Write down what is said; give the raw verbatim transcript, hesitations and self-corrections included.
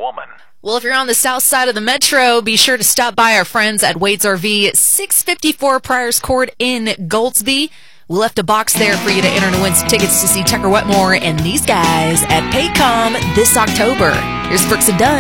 woman. Well, if you're on the south side of the metro, be sure to stop by our friends at Wade's R V at six fifty-four Priors Court in Goldsby. We left a box there for you to enter to win some tickets to see Tucker Wetmore and these guys at Paycom this October. Here's Brooks and Dunn.